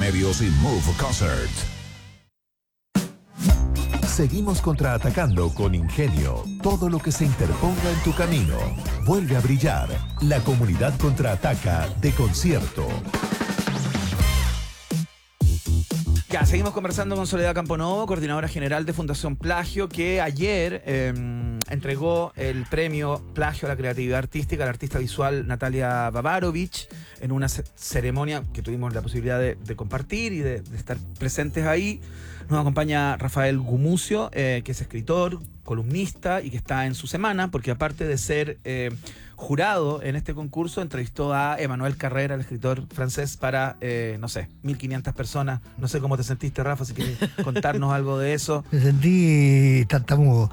Medios y Move Concert. Seguimos contraatacando con ingenio todo lo que se interponga en tu camino. Vuelve a brillar. La comunidad contraataca de concierto. Ya, seguimos conversando con Soledad Camponovo, coordinadora general de Fundación Plagio, que ayer entregó el premio Plagio a la creatividad artística a la artista visual Natalia Babarovich en una ceremonia que tuvimos la posibilidad de compartir y de estar presentes ahí. Nos acompaña Rafael Gumucio, que es escritor, columnista y que está en su semana, porque aparte de ser jurado en este concurso, entrevistó a Emmanuel Carrère, el escritor francés, para, 1.500 personas. No sé cómo te sentiste, Rafa, si quieres contarnos algo de eso. Me sentí tartamudo.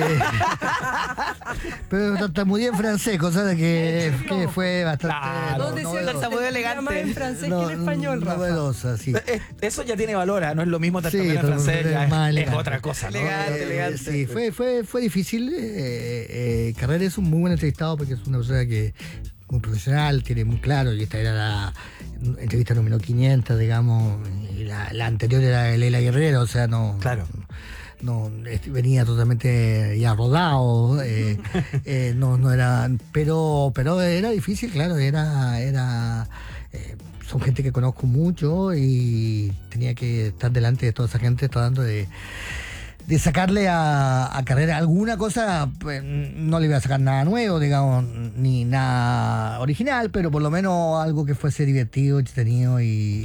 Pero tartamudeé en francés, cosa de que fue bastante tartamudo elegante. Más en francés que en español, Rafa. Novedosa, sí. Eso ya tiene valor, ¿eh? No es lo mismo tartamudear en francés, ya es otra cosa, ¿no? Elegante. Sí, fue difícil. Carrère es un muy buen entrevistado porque es una persona que muy profesional, tiene muy claro, y esta era la entrevista número 500, digamos, y la anterior era de Leila Guerrero, o sea, no... Claro. No, venía totalmente ya rodado, no era, pero era difícil, claro, son gente que conozco mucho y tenía que estar delante de toda esa gente tratando de sacarle a Carrère alguna cosa. Pues, no le iba a sacar nada nuevo, digamos, ni nada original, pero por lo menos algo que fuese divertido, entretenido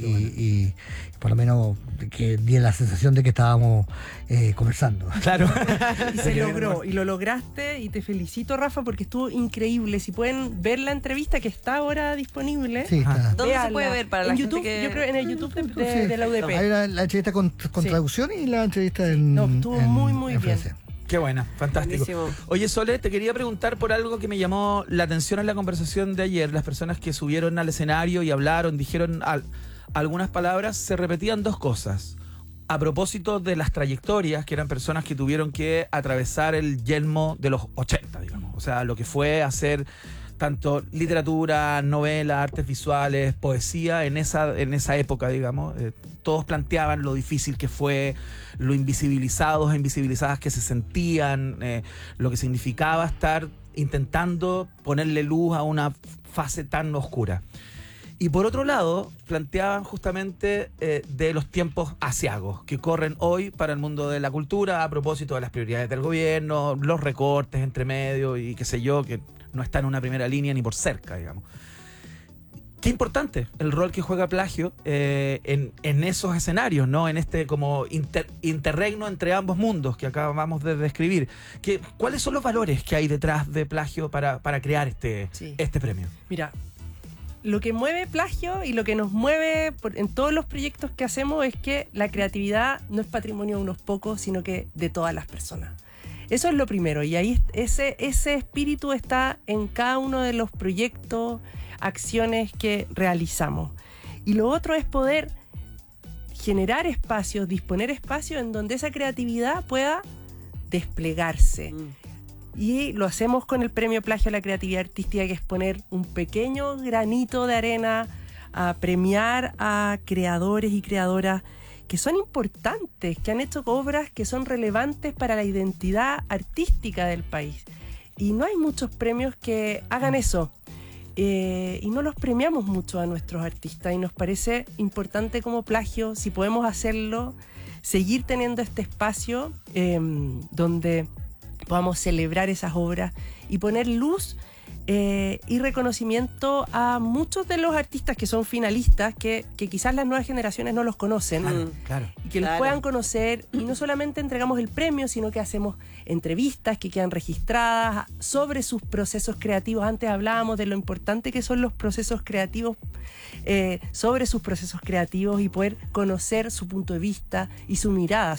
y por lo menos que diera la sensación de que estábamos conversando. Claro. Y se logró, y lo lograste, y te felicito, Rafa, porque estuvo increíble. Si pueden ver la entrevista que está ahora disponible. Sí, está. ¿Dónde se puede ver para la gente YouTube, que... yo creo en el YouTube de la UDP. Hay la entrevista con traducción y la entrevista en No, estuvo muy bien. francés. Qué buena, fantástico. Buenísimo. Oye, Sole, te quería preguntar por algo que me llamó la atención en la conversación de ayer. Las personas que subieron al escenario y hablaron, dijeron algunas palabras, se repetían dos cosas. A propósito de las trayectorias, que eran personas que tuvieron que atravesar el yelmo de los 80, digamos. O sea, lo que fue hacer tanto literatura, novela, artes visuales, poesía en esa época, digamos. Todos planteaban lo difícil que fue, lo invisibilizados e invisibilizadas que se sentían, lo que significaba estar intentando ponerle luz a una fase tan oscura. Y por otro lado, planteaban justamente de los tiempos aciagos que corren hoy para el mundo de la cultura a propósito de las prioridades del gobierno, los recortes entre medio y qué sé yo, que no está en una primera línea ni por cerca, digamos. Qué importante el rol que juega Plagio en esos escenarios, ¿no? En este como interregno entre ambos mundos que acabamos de describir. ¿Cuáles son los valores que hay detrás de Plagio para crear este premio? Mira, lo que mueve Plagio y lo que nos mueve en todos los proyectos que hacemos es que la creatividad no es patrimonio de unos pocos, sino que de todas las personas. Eso es lo primero, y ahí ese espíritu está en cada uno de los proyectos, acciones que realizamos. Y lo otro es poder generar espacios, disponer espacios en donde esa creatividad pueda desplegarse. Y lo hacemos con el premio Plagio a la creatividad artística, que es poner un pequeño granito de arena a premiar a creadores y creadoras que son importantes, que han hecho obras que son relevantes para la identidad artística del país. Y no hay muchos premios que hagan eso. Y no los premiamos mucho a nuestros artistas, y nos parece importante como Plagio, si podemos hacerlo, seguir teniendo este espacio donde podamos celebrar esas obras y poner luz y reconocimiento a muchos de los artistas que son finalistas, que quizás las nuevas generaciones no los conocen. Claro. Y que los puedan conocer, y no solamente entregamos el premio, sino que hacemos entrevistas que quedan registradas sobre sus procesos creativos. Antes hablábamos de lo importante que son los procesos creativos, sobre sus procesos creativos, y poder conocer su punto de vista y su mirada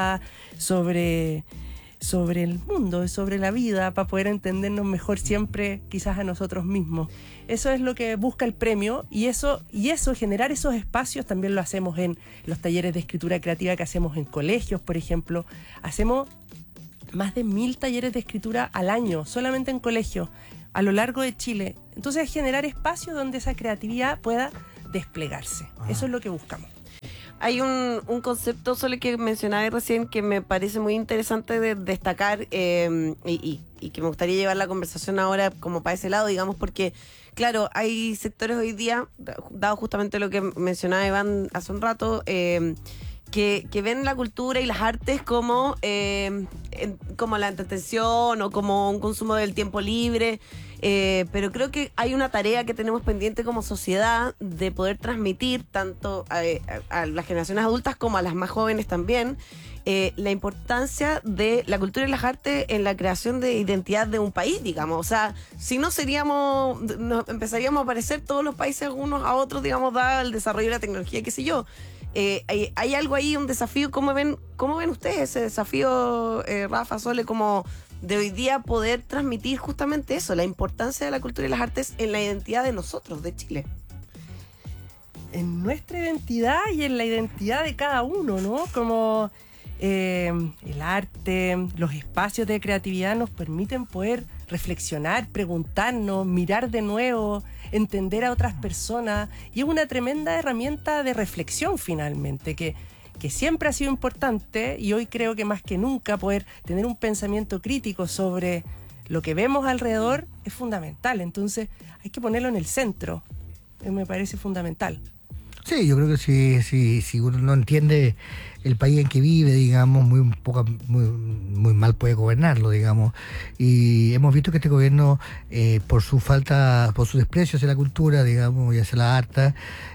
sobre el mundo, sobre la vida, para poder entendernos mejor siempre, quizás a nosotros mismos. Eso es lo que busca el premio, y eso, generar esos espacios, también lo hacemos en los talleres de escritura creativa que hacemos en colegios, por ejemplo. Hacemos más de 1000 talleres de escritura al año, solamente en colegios, a lo largo de Chile. Entonces, generar espacios donde esa creatividad pueda desplegarse. Eso es lo que buscamos. Hay un concepto solo que mencionaba recién que me parece muy interesante de destacar y que me gustaría llevar la conversación ahora como para ese lado, digamos, porque, claro, hay sectores hoy día, dado justamente lo que mencionaba Iván hace un rato, que ven la cultura y las artes como la entretención o como un consumo del tiempo libre. Pero creo que hay una tarea que tenemos pendiente como sociedad de poder transmitir tanto a las generaciones adultas como a las más jóvenes también la importancia de la cultura y las artes en la creación de identidad de un país, digamos. O sea, si no nos empezaríamos a parecer todos los países unos a otros, digamos, dado el desarrollo de la tecnología, qué sé yo. Hay algo ahí, un desafío. ¿Cómo ven ustedes ese desafío, Rafa, Sole, como de hoy día poder transmitir justamente eso, la importancia de la cultura y las artes en la identidad de nosotros, de Chile? En nuestra identidad y en la identidad de cada uno, ¿no? Como el arte, los espacios de creatividad nos permiten poder reflexionar, preguntarnos, mirar de nuevo, entender a otras personas, y es una tremenda herramienta de reflexión finalmente, que siempre ha sido importante, y hoy creo que más que nunca poder tener un pensamiento crítico sobre lo que vemos alrededor es fundamental. Entonces hay que ponerlo en el centro, me parece fundamental. Sí, yo creo que si uno no entiende el país en que vive, digamos, muy mal puede gobernarlo, digamos. Y hemos visto que este gobierno, por su desprecio hacia la cultura, digamos, y hacia la arte,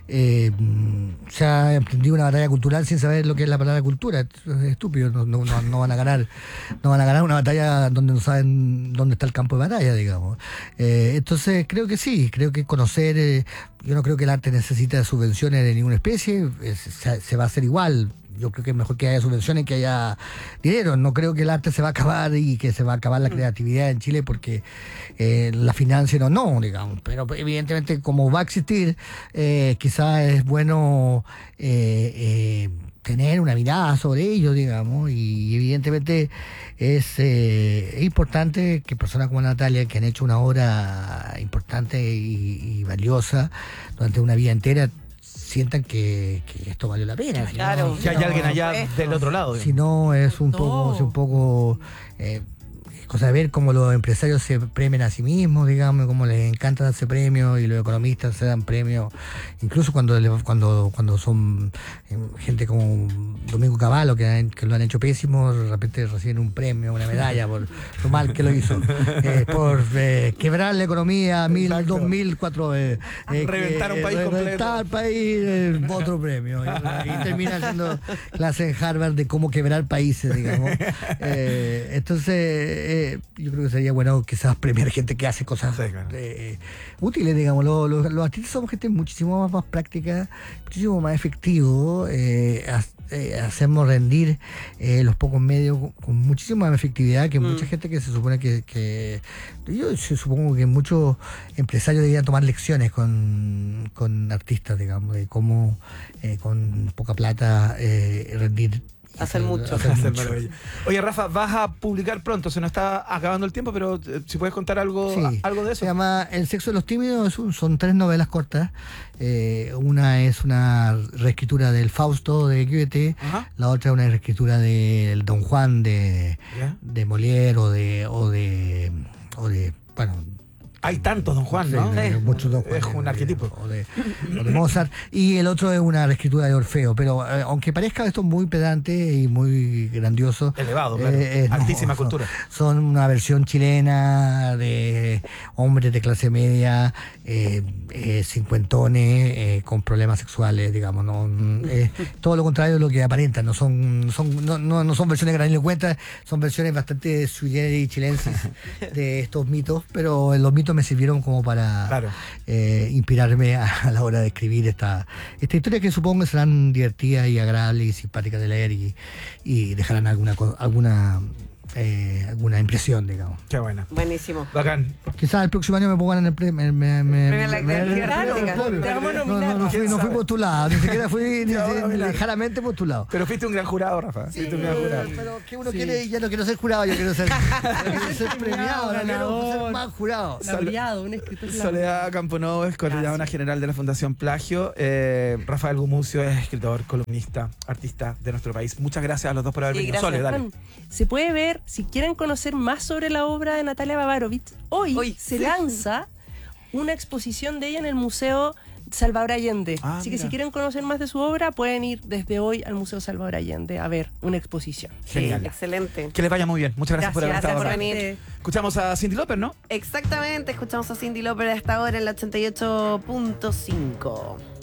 se ha emprendido una batalla cultural sin saber lo que es la palabra cultura. Es estúpido, no van a ganar una batalla donde no saben dónde está el campo de batalla, digamos. Entonces creo que sí, creo que conocer, yo no creo que el arte necesite subvenciones de ninguna especie, se va a hacer igual. Yo creo que es mejor que haya subvenciones que haya dinero. No creo que el arte se va a acabar y que se va a acabar la creatividad en Chile porque la financien o no, digamos. Pero evidentemente, como va a existir, quizás es bueno tener una mirada sobre ello, digamos. Y evidentemente es importante que personas como Natalia, que han hecho una obra importante y valiosa durante una vida entera, sientan que esto valió la pena. Claro. Que hay alguien allá del otro lado. Si no, es un poco cosa de ver cómo los empresarios se premian a sí mismos, digamos, cómo les encanta darse premios, y los economistas se dan premios, incluso cuando son gente como Domingo Cavallo, que lo han hecho pésimo, de repente reciben un premio, una medalla por lo mal que lo hizo, por quebrar la economía, 2004, reventar un país completo. Reventar el país, otro premio, y termina haciendo clase en Harvard de cómo quebrar países, digamos. Entonces yo creo que sería bueno quizás premiar gente que hace cosas útiles, digamos. Los artistas somos gente muchísimo más práctica, muchísimo más efectivo. Hacemos rendir los pocos medios con muchísima más efectividad que mucha gente que se supone que yo supongo que muchos empresarios deberían tomar lecciones con artistas, digamos, de cómo con poca plata rendir. Hacer mucho. Oye, Rafa, vas a publicar pronto, se nos está acabando el tiempo, pero si puedes contar algo de eso. Se llama El sexo de los tímidos, son 3 novelas cortas. Una es una reescritura del Fausto de Goethe, la otra es una reescritura del Don Juan de Molière o de bueno, hay tantos Don Juan, ¿no? Muchos Don Juan. Es un arquetipo. O de Mozart. Y el otro es una reescritura de Orfeo. Pero aunque parezca esto muy pedante y muy grandioso. Elevado, claro. Altísima cultura. Son una versión chilena de hombres de clase media, cincuentones, con problemas sexuales, digamos. Todo lo contrario de lo que aparentan. No son versiones grandilocuentes, son versiones bastante sui generis chilenses de estos mitos. Pero los mitos me sirvieron como para inspirarme a la hora de escribir esta historia, que supongo que serán divertidas y agradables y simpáticas de leer y dejarán alguna alguna impresión, digamos. Qué buena. Buenísimo. Bacán. Quizás el próximo año me pongan en el premio. Premio a la creatividad artística. Te vamos a nominar. No fui postulado, ni siquiera fui Ya, vamos a mirar. lejanamente postulado. Pero fuiste un gran jurado, Rafa. Fuiste un gran jurado. Pero que uno Sí. quiere, ya no quiero ser jurado, yo quiero ser premiado, no quiero ganador. ser más jurado. Laureado, un escritor Soledad Camponovo es coordinadora Gracias. general de la Fundación Plagio. Rafael Gumucio es escritor, columnista, artista de nuestro país. Muchas gracias a los dos por haber Sí, venido. gracias. Sole, dale. Se puede ver, si quieren conocer más sobre la obra de Natalia Bavarovich, hoy se sí. lanza una exposición de ella en el Museo Salvador Allende. Ah, Así que mira. si quieren conocer más de su obra, pueden ir desde hoy al Museo Salvador Allende a ver una exposición. Genial. Excelente. Que les vaya muy bien. Muchas gracias, por haber Gracias estado por acá. venir. Escuchamos a Cindy López, ¿no? Exactamente, escuchamos a Cindy López a esta hora en la 88.5.